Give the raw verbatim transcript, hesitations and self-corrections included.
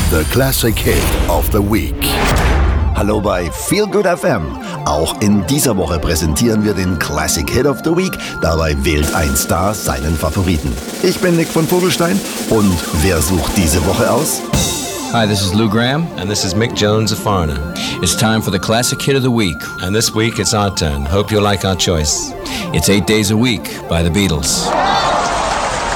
The Classic Hit of the Week. Hallo bei Feel Good F M. Auch in dieser Woche präsentieren wir den Classic Hit of the Week. Dabei wählt ein Star seinen Favoriten. Ich bin Nick von Vogelstein und wer sucht diese Woche aus? Hi, this is Lou Gramm. And this is Mick Jones of Foreigner. It's time for the Classic Hit of the Week. And this week it's our turn. Hope you like our choice. It's Eight Days a Week by the Beatles.